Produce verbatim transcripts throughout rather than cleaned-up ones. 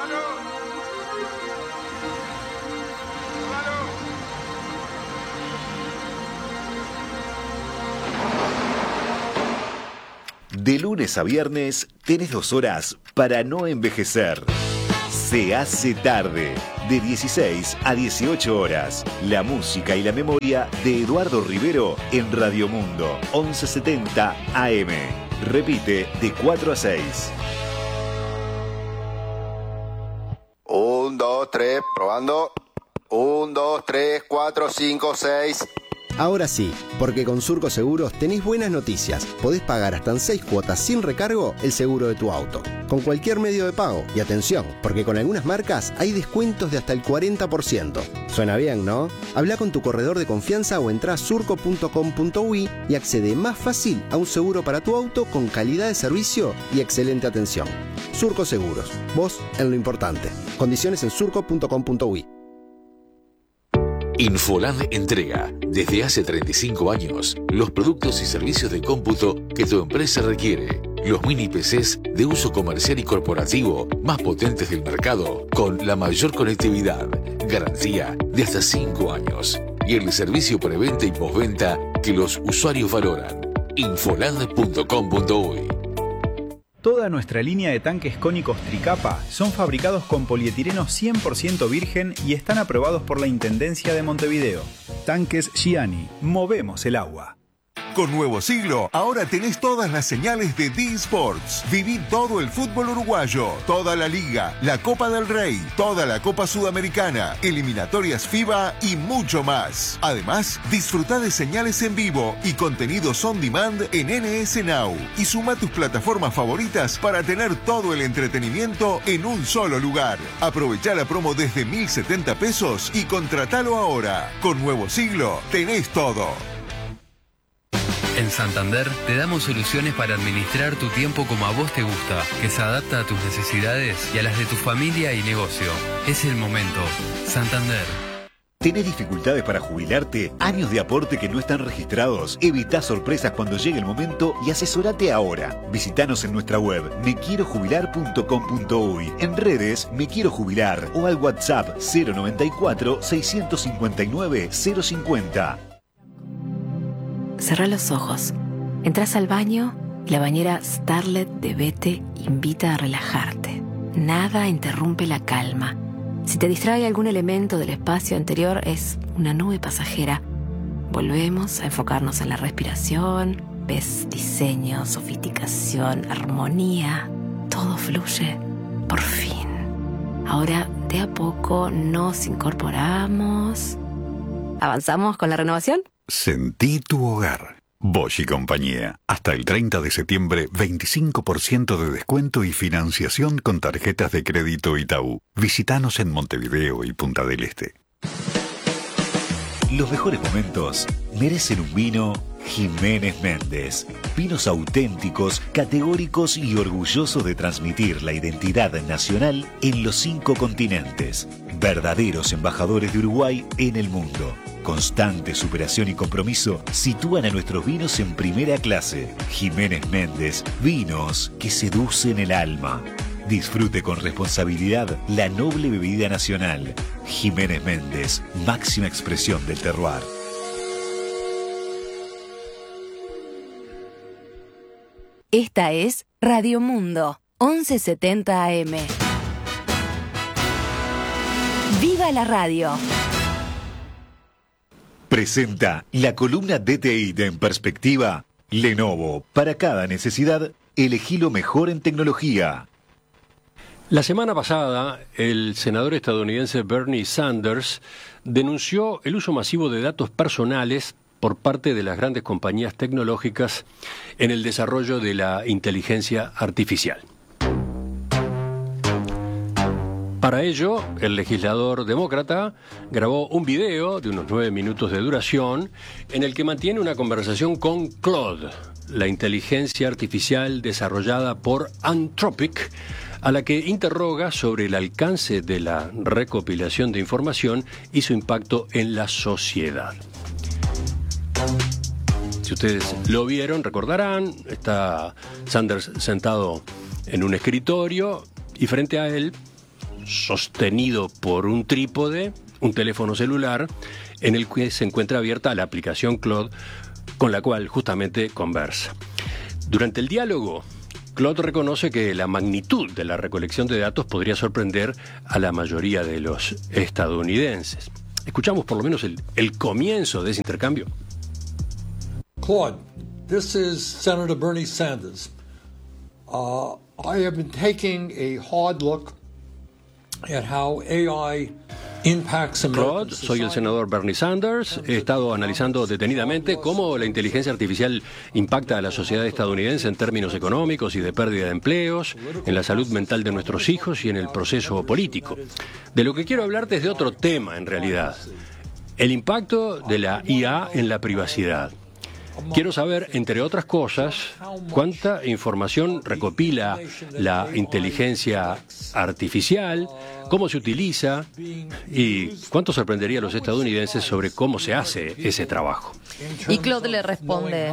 De lunes a viernes tenés dos horas para no envejecer. Se hace tarde, de dieciséis a dieciocho horas. La música y la memoria de Eduardo Rivero en Radio Mundo, once setenta A M. Repite de cuatro a seis. Un, dos, tres, probando. Un, dos, tres, cuatro, cinco, seis. Ahora sí, porque con Surco Seguros tenés buenas noticias. Podés pagar hasta en seis cuotas sin recargo el seguro de tu auto, con cualquier medio de pago. Y atención, porque con algunas marcas hay descuentos de hasta el cuarenta por ciento. Suena bien, ¿no? Habla con tu corredor de confianza o entrá a surco punto com punto uy y accede más fácil a un seguro para tu auto con calidad de servicio y excelente atención. Surco Seguros, vos en lo importante. Condiciones en surco punto com punto uy. Infoland entrega, desde hace treinta y cinco años, los productos y servicios de cómputo que tu empresa requiere. Los mini P Cs de uso comercial y corporativo más potentes del mercado, con la mayor conectividad, garantía de hasta cinco años y el servicio preventa y postventa que los usuarios valoran. Infoland punto com punto uy. Toda nuestra línea de tanques cónicos Tricapa son fabricados con polietileno cien por ciento virgen y están aprobados por la Intendencia de Montevideo. Tanques Gianni, movemos el agua. Con Nuevo Siglo, ahora tenés todas las señales de D-Sports. Viví todo el fútbol uruguayo, toda la Liga, la Copa del Rey, toda la Copa Sudamericana, eliminatorias FIBA y mucho más. Además, disfrutá de señales en vivo y contenidos on demand en N S Now. Y suma tus plataformas favoritas para tener todo el entretenimiento en un solo lugar. Aprovechá la promo desde mil setenta pesos y contratalo ahora. Con Nuevo Siglo, tenés todo. En Santander te damos soluciones para administrar tu tiempo como a vos te gusta, que se adapta a tus necesidades y a las de tu familia y negocio. Es el momento. Santander. ¿Tenés dificultades para jubilarte? ¿Años de aporte que no están registrados? Evitá sorpresas cuando llegue el momento y asesorate ahora. Visítanos en nuestra web me quiero jubilar punto com punto uy, en redes Me Quiero Jubilar o al WhatsApp cero noventa y cuatro, seiscientos cincuenta y nueve, cero cincuenta. Cerrá los ojos. Entrás al baño y la bañera Starlet de Bete invita a relajarte. Nada interrumpe la calma. Si te distrae algún elemento del espacio anterior, es una nube pasajera. Volvemos a enfocarnos en la respiración. Ves diseño, sofisticación, armonía. Todo fluye. Por fin. Ahora, de a poco, nos incorporamos. ¿Avanzamos con la renovación? Sentí tu hogar. Bosch y compañía. Hasta el treinta de septiembre, veinticinco por ciento de descuento y financiación con tarjetas de crédito Itaú. Visítanos en Montevideo y Punta del Este. Los mejores momentos merecen un vino Jiménez Méndez. Vinos auténticos, categóricos y orgullosos de transmitir la identidad nacional en los cinco continentes. Verdaderos embajadores de Uruguay en el mundo. Constante superación y compromiso sitúan a nuestros vinos en primera clase. Jiménez Méndez, vinos que seducen el alma. Disfrute con responsabilidad la noble bebida nacional. Jiménez Méndez, máxima expresión del terroir. Esta es Radio Mundo, once setenta A M. ¡Viva la radio! Presenta la columna D T I de En Perspectiva. Lenovo, para cada necesidad, elegí lo mejor en tecnología. La semana pasada, el senador estadounidense Bernie Sanders denunció el uso masivo de datos personales por parte de las grandes compañías tecnológicas en el desarrollo de la inteligencia artificial. Para ello, el legislador demócrata grabó un video de unos nueve minutos de duración en el que mantiene una conversación con Claude, la inteligencia artificial desarrollada por Anthropic, a la que interroga sobre el alcance de la recopilación de información y su impacto en la sociedad. Si ustedes lo vieron, recordarán, está Sanders sentado en un escritorio y frente a él sostenido por un trípode, un teléfono celular, en el que se encuentra abierta la aplicación Claude, con la cual justamente conversa. Durante el diálogo, Claude reconoce que la magnitud de la recolección de datos podría sorprender a la mayoría de los estadounidenses. Escuchamos por lo menos el, el comienzo de ese intercambio. Claude, this is Senator Bernie Sanders. Uh, I have been taking a hard look at how A I impacts Claude, soy el senador Bernie Sanders. He estado analizando detenidamente cómo la inteligencia artificial impacta a la sociedad estadounidense en términos económicos y de pérdida de empleos, en la salud mental de nuestros hijos y en el proceso político. De lo que quiero hablarte es de otro tema, en realidad: el impacto de la I A en la privacidad. Quiero saber, entre otras cosas, cuánta información recopila la inteligencia artificial, cómo se utiliza y cuánto sorprendería a los estadounidenses sobre cómo se hace ese trabajo. Y Claude le responde: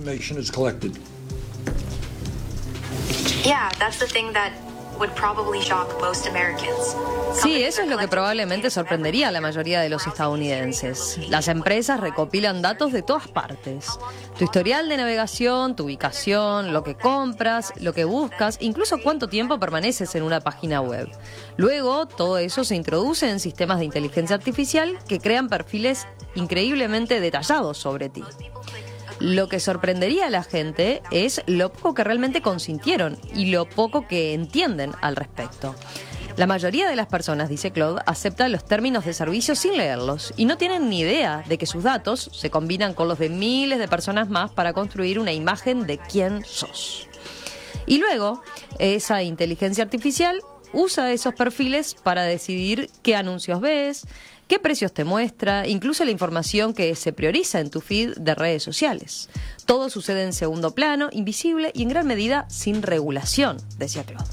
Yeah, that's the thing that would probably shock most Americans. Sí, eso es lo que probablemente sorprendería a la mayoría de los estadounidenses. Las empresas recopilan datos de todas partes: tu historial de navegación, tu ubicación, lo que compras, lo que buscas, incluso cuánto tiempo permaneces en una página web. Luego, todo eso se introduce en sistemas de inteligencia artificial que crean perfiles increíblemente detallados sobre ti. Lo que sorprendería a la gente es lo poco que realmente consintieron y lo poco que entienden al respecto. La mayoría de las personas, dice Claude, aceptan los términos de servicio sin leerlos y no tienen ni idea de que sus datos se combinan con los de miles de personas más para construir una imagen de quién sos. Y luego, esa inteligencia artificial usa esos perfiles para decidir qué anuncios ves, qué precios te muestra, incluso la información que se prioriza en tu feed de redes sociales. Todo sucede en segundo plano, invisible y en gran medida sin regulación, decía Claude.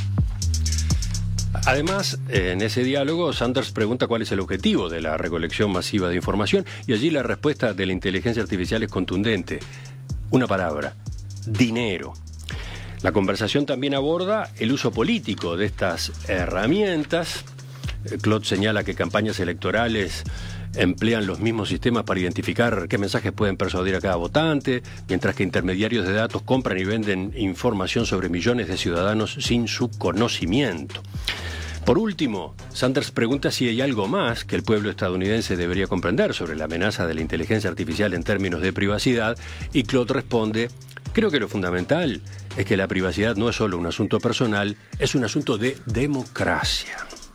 Además, en ese diálogo, Sanders pregunta cuál es el objetivo de la recolección masiva de información y allí la respuesta de la inteligencia artificial es contundente. Una palabra: dinero. La conversación también aborda el uso político de estas herramientas. Claude señala que campañas electorales emplean los mismos sistemas para identificar qué mensajes pueden persuadir a cada votante, mientras que intermediarios de datos compran y venden información sobre millones de ciudadanos sin su conocimiento. Por último, Sanders pregunta si hay algo más que el pueblo estadounidense debería comprender sobre la amenaza de la inteligencia artificial en términos de privacidad, y Claude responde: creo que lo fundamental es que la privacidad no es solo un asunto personal, es un asunto de democracia.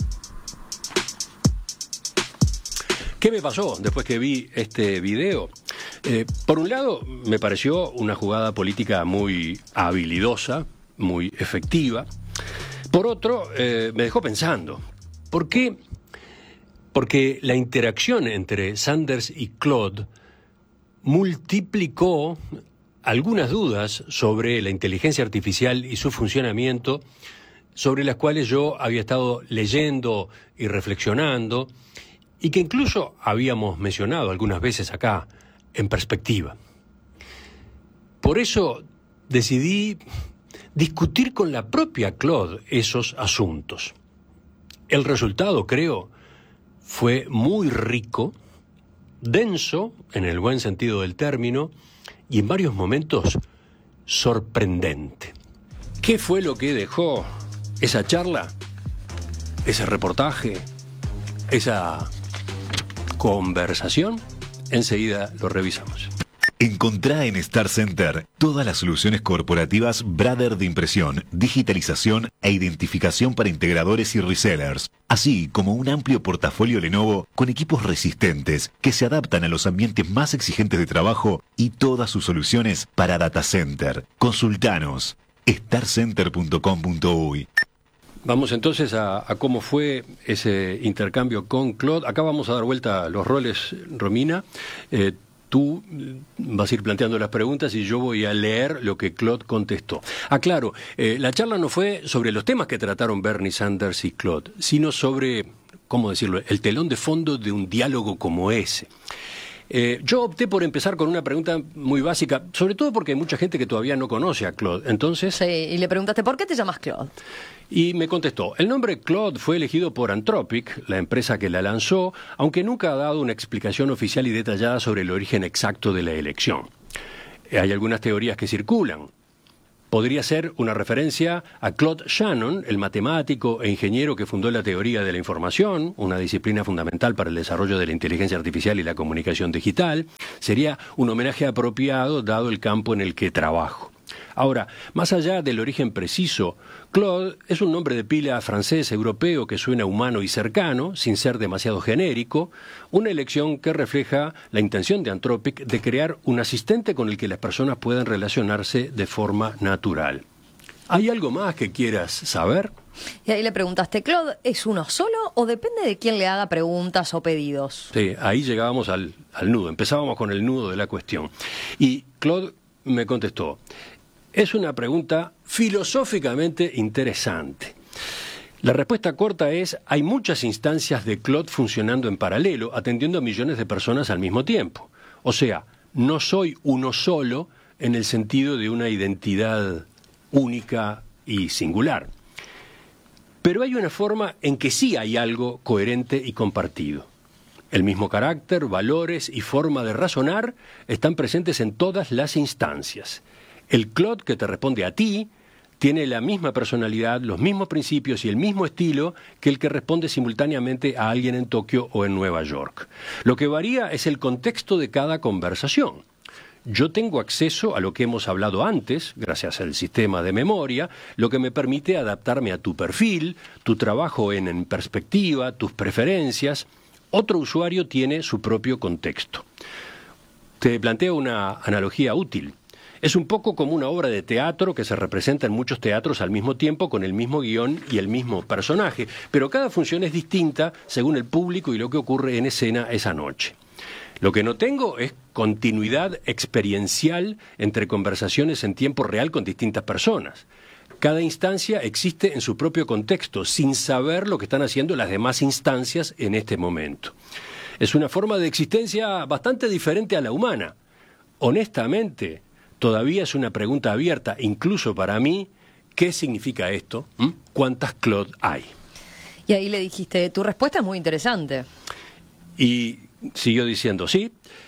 ¿Qué me pasó después que vi este video? Eh, por un lado, me pareció una jugada política muy habilidosa, muy efectiva. Por otro, eh, me dejó pensando. ¿Por qué? Porque la interacción entre Sanders y Claude multiplicó algunas dudas sobre la inteligencia artificial y su funcionamiento, sobre las cuales yo había estado leyendo y reflexionando, y que incluso habíamos mencionado algunas veces acá, en perspectiva. Por eso decidí discutir con la propia Claude esos asuntos. El resultado, creo, fue muy rico, denso, en el buen sentido del término, y en varios momentos sorprendente. ¿Qué fue lo que dejó esa charla, ese reportaje, esa conversación? Enseguida lo revisamos. Encontrá en Star Center todas las soluciones corporativas Brother de impresión, digitalización e identificación para integradores y resellers, así como un amplio portafolio Lenovo con equipos resistentes que se adaptan a los ambientes más exigentes de trabajo y todas sus soluciones para data center. Consultanos star center punto com punto uy. Vamos entonces a, a cómo fue ese intercambio con Claude. Acá vamos a dar vuelta a los roles, Romina. Eh, Tú vas a ir planteando las preguntas y yo voy a leer lo que Claude contestó. Ah, claro, eh, la charla no fue sobre los temas que trataron Bernie Sanders y Claude, sino sobre, ¿cómo decirlo?, el telón de fondo de un diálogo como ese. Eh, yo opté por empezar con una pregunta muy básica, sobre todo porque hay mucha gente que todavía no conoce a Claude. Entonces, sí, y le preguntaste, ¿por qué te llamas Claude? Y me contestó, el nombre Claude fue elegido por Anthropic, la empresa que la lanzó, aunque nunca ha dado una explicación oficial y detallada sobre el origen exacto de la elección. Hay algunas teorías que circulan. Podría ser una referencia a Claude Shannon, el matemático e ingeniero que fundó la teoría de la información, una disciplina fundamental para el desarrollo de la inteligencia artificial y la comunicación digital. Sería un homenaje apropiado dado el campo en el que trabajo. Ahora, más allá del origen preciso, Claude es un nombre de pila francés europeo que suena humano y cercano, sin ser demasiado genérico, una elección que refleja la intención de Anthropic de crear un asistente con el que las personas puedan relacionarse de forma natural. ¿Hay algo más que quieras saber? Y ahí le preguntaste, ¿Claude es uno solo o depende de quién le haga preguntas o pedidos? Sí, ahí llegábamos al, al nudo, empezábamos con el nudo de la cuestión. Y Claude me contestó, es una pregunta filosóficamente interesante. La respuesta corta es, hay muchas instancias de Claude funcionando en paralelo, atendiendo a millones de personas al mismo tiempo. O sea, no soy uno solo en el sentido de una identidad única y singular. Pero hay una forma en que sí hay algo coherente y compartido. El mismo carácter, valores y forma de razonar están presentes en todas las instancias. El Claude que te responde a ti tiene la misma personalidad, los mismos principios y el mismo estilo que el que responde simultáneamente a alguien en Tokio o en Nueva York. Lo que varía es el contexto de cada conversación. Yo tengo acceso a lo que hemos hablado antes, gracias al sistema de memoria, lo que me permite adaptarme a tu perfil, tu trabajo en, en perspectiva, tus preferencias. Otro usuario tiene su propio contexto. Te planteo una analogía útil. Es un poco como una obra de teatro que se representa en muchos teatros al mismo tiempo con el mismo guión y el mismo personaje, pero cada función es distinta según el público y lo que ocurre en escena esa noche. Lo que no tengo es continuidad experiencial entre conversaciones en tiempo real con distintas personas. Cada instancia existe en su propio contexto, sin saber lo que están haciendo las demás instancias en este momento. Es una forma de existencia bastante diferente a la humana. Honestamente, todavía es una pregunta abierta, incluso para mí, ¿qué significa esto? ¿Mm? ¿Cuántas Claude hay? Y ahí le dijiste, tu respuesta es muy interesante. Y siguió diciendo, sí,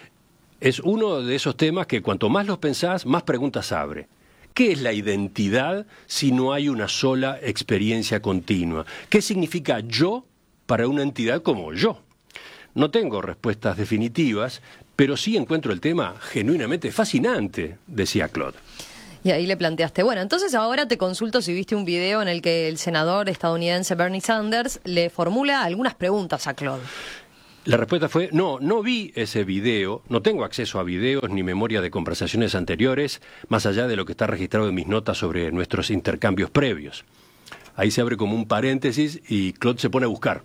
es uno de esos temas que cuanto más los pensás, más preguntas abre. ¿Qué es la identidad si no hay una sola experiencia continua? ¿Qué significa yo para una entidad como yo? No tengo respuestas definitivas, pero sí encuentro el tema genuinamente fascinante, decía Claude. Y ahí le planteaste, bueno, entonces ahora te consulto si viste un video en el que el senador estadounidense Bernie Sanders le formula algunas preguntas a Claude. La respuesta fue, no, no vi ese video, no tengo acceso a videos ni memoria de conversaciones anteriores, más allá de lo que está registrado en mis notas sobre nuestros intercambios previos. Ahí se abre como un paréntesis y Claude se pone a buscar.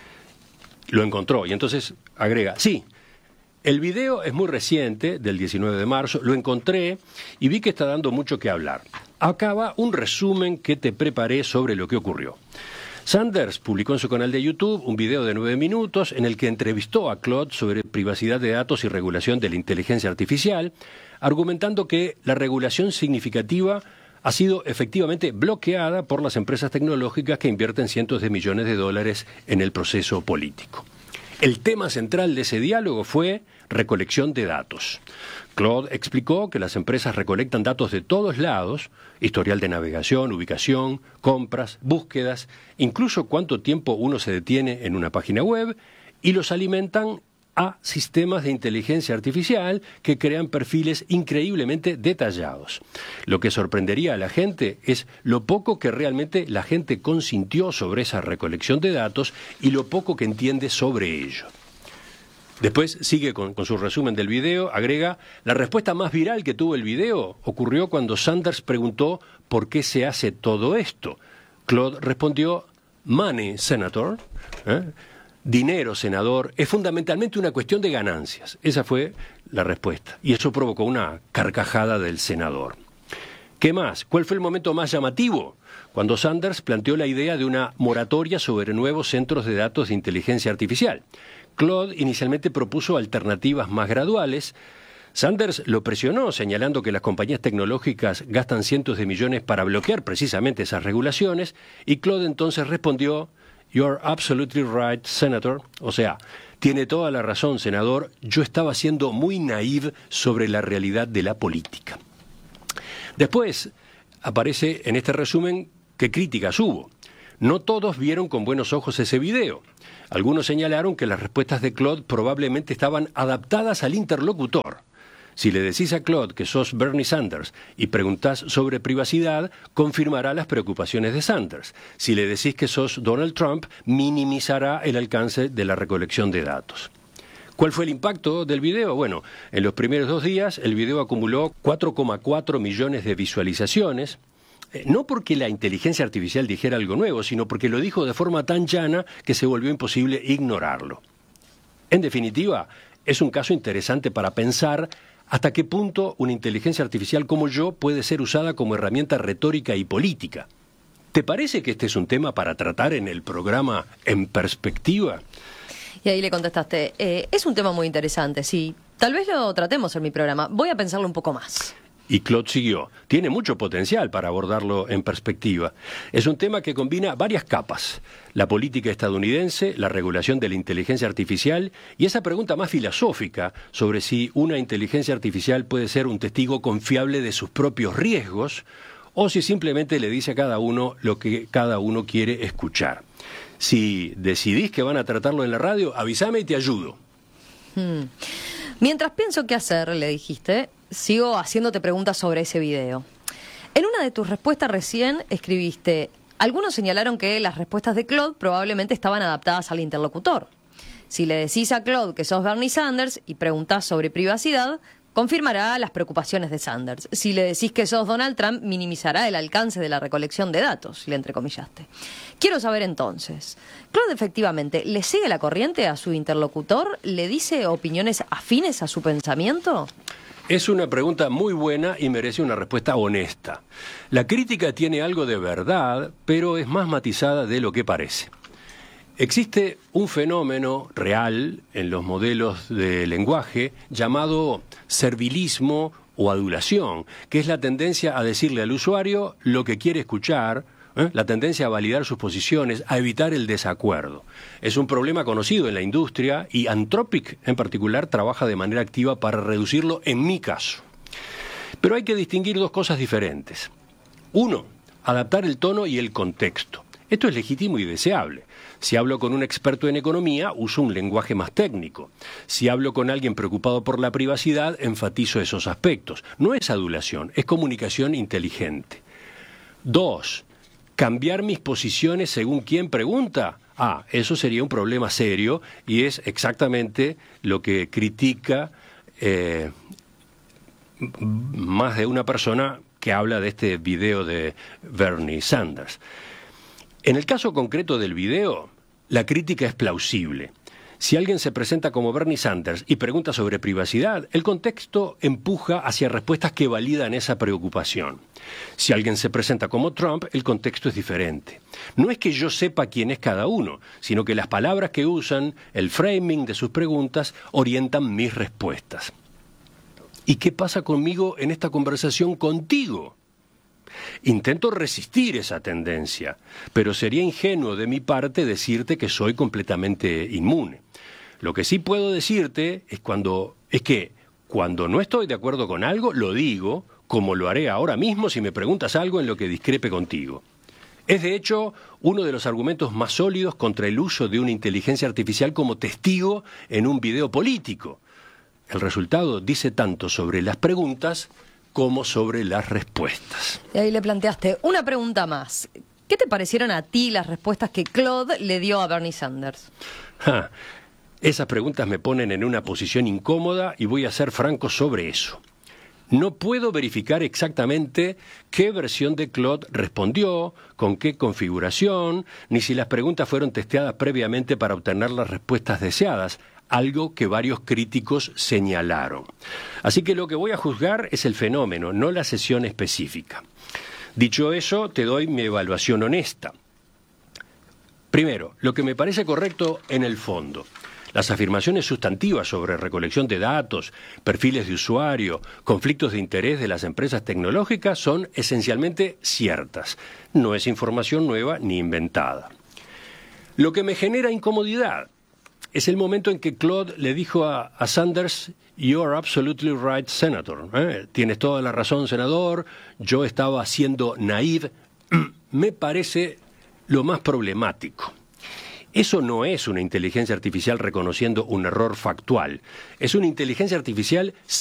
Lo encontró y entonces agrega, sí, el video es muy reciente, del diecinueve de marzo, lo encontré y vi que está dando mucho que hablar. Acá va un resumen que te preparé sobre lo que ocurrió. Sanders publicó en su canal de YouTube un video de nueve minutos en el que entrevistó a Claude sobre privacidad de datos y regulación de la inteligencia artificial, argumentando que la regulación significativa ha sido efectivamente bloqueada por las empresas tecnológicas que invierten cientos de millones de dólares en el proceso político. El tema central de ese diálogo fue recolección de datos. Claude explicó que las empresas recolectan datos de todos lados, historial de navegación, ubicación, compras, búsquedas, incluso cuánto tiempo uno se detiene en una página web, y los alimentan a sistemas de inteligencia artificial que crean perfiles increíblemente detallados. Lo que sorprendería a la gente es lo poco que realmente la gente consintió sobre esa recolección de datos y lo poco que entiende sobre ello. Después sigue con, con su resumen del video, agrega, la respuesta más viral que tuvo el video ocurrió cuando Sanders preguntó ¿por qué se hace todo esto? Claude respondió, money, senator, ¿eh? Dinero, senador, es fundamentalmente una cuestión de ganancias. Esa fue la respuesta. Y eso provocó una carcajada del senador. ¿Qué más? ¿Cuál fue el momento más llamativo? Cuando Sanders planteó la idea de una moratoria sobre nuevos centros de datos de inteligencia artificial. Claude inicialmente propuso alternativas más graduales, Sanders lo presionó señalando que las compañías tecnológicas gastan cientos de millones para bloquear precisamente esas regulaciones, y Claude entonces respondió: "You're absolutely right, Senator", o sea, tiene toda la razón, senador, yo estaba siendo muy naïve sobre la realidad de la política. Después aparece en este resumen qué críticas hubo. No todos vieron con buenos ojos ese video. Algunos señalaron que las respuestas de Claude probablemente estaban adaptadas al interlocutor. Si le decís a Claude que sos Bernie Sanders y preguntás sobre privacidad, confirmará las preocupaciones de Sanders. Si le decís que sos Donald Trump, minimizará el alcance de la recolección de datos. ¿Cuál fue el impacto del video? Bueno, en los primeros dos días el video acumuló cuatro coma cuatro millones de visualizaciones, eh, no porque la inteligencia artificial dijera algo nuevo, sino porque lo dijo de forma tan llana que se volvió imposible ignorarlo. En definitiva, es un caso interesante para pensar hasta qué punto una inteligencia artificial como yo puede ser usada como herramienta retórica y política. ¿Te parece que este es un tema para tratar en el programa En Perspectiva? Y ahí le contestaste, eh, es un tema muy interesante, sí. Tal vez lo tratemos en mi programa. Voy a pensarlo un poco más. Y Claude siguió. Tiene mucho potencial para abordarlo en perspectiva. Es un tema que combina varias capas: la política estadounidense, la regulación de la inteligencia artificial y esa pregunta más filosófica sobre si una inteligencia artificial puede ser un testigo confiable de sus propios riesgos o si simplemente le dice a cada uno lo que cada uno quiere escuchar. Si decidís que van a tratarlo en la radio, avísame y te ayudo. Hmm. Mientras pienso qué hacer, le dijiste, sigo haciéndote preguntas sobre ese video. En una de tus respuestas recién escribiste: algunos señalaron que las respuestas de Claude probablemente estaban adaptadas al interlocutor. Si le decís a Claude que sos Bernie Sanders y preguntás sobre privacidad, confirmará las preocupaciones de Sanders. Si le decís que sos Donald Trump, minimizará el alcance de la recolección de datos, le entrecomillaste. Quiero saber entonces, ¿Claude efectivamente le sigue la corriente a su interlocutor? ¿Le dice opiniones afines a su pensamiento? Es una pregunta muy buena y merece una respuesta honesta. La crítica tiene algo de verdad, pero es más matizada de lo que parece. Existe un fenómeno real en los modelos de lenguaje llamado servilismo o adulación, que es la tendencia a decirle al usuario lo que quiere escuchar, ¿eh? la tendencia a validar sus posiciones, a evitar el desacuerdo. Es un problema conocido en la industria y Anthropic en particular trabaja de manera activa para reducirlo en mi caso. Pero hay que distinguir dos cosas diferentes. Uno, adaptar el tono y el contexto. Esto es legítimo y deseable. Si hablo con un experto en economía, uso un lenguaje más técnico. Si hablo con alguien preocupado por la privacidad, enfatizo esos aspectos. No es adulación, es comunicación inteligente. Dos, cambiar mis posiciones según quién pregunta. Ah, eso sería un problema serio y es exactamente lo que critica eh, más de una persona que habla de este video de Bernie Sanders. En el caso concreto del video, la crítica es plausible. Si alguien se presenta como Bernie Sanders y pregunta sobre privacidad, el contexto empuja hacia respuestas que validan esa preocupación. Si alguien se presenta como Trump, el contexto es diferente. No es que yo sepa quién es cada uno, sino que las palabras que usan, el framing de sus preguntas, orientan mis respuestas. ¿Y qué pasa conmigo en esta conversación contigo? Intento resistir esa tendencia, pero sería ingenuo de mi parte decirte que soy completamente inmune. Lo que sí puedo decirte es, cuando, es que cuando no estoy de acuerdo con algo, lo digo, como lo haré ahora mismo si me preguntas algo en lo que discrepe contigo. Es de hecho uno de los argumentos más sólidos contra el uso de una inteligencia artificial como testigo en un video político. El resultado dice tanto sobre las preguntas como sobre las respuestas. Y ahí le planteaste una pregunta más. ¿Qué te parecieron a ti las respuestas que Claude le dio a Bernie Sanders? Ja, esas preguntas me ponen en una posición incómoda y voy a ser franco sobre eso. No puedo verificar exactamente qué versión de Claude respondió, con qué configuración, ni si las preguntas fueron testeadas previamente para obtener las respuestas deseadas, algo que varios críticos señalaron. Así que lo que voy a juzgar es el fenómeno, no la sesión específica. Dicho eso, te doy mi evaluación honesta. Primero, lo que me parece correcto en el fondo. Las afirmaciones sustantivas sobre recolección de datos, perfiles de usuario, conflictos de interés de las empresas tecnológicas son esencialmente ciertas. No es información nueva ni inventada. Lo que me genera incomodidad es el momento en que Claude le dijo a, a Sanders: "You are absolutely right, Senator". ¿Eh? Tienes toda la razón, senador. Yo estaba siendo naive. Me parece lo más problemático. Eso no es una inteligencia artificial reconociendo un error factual. Es una inteligencia artificial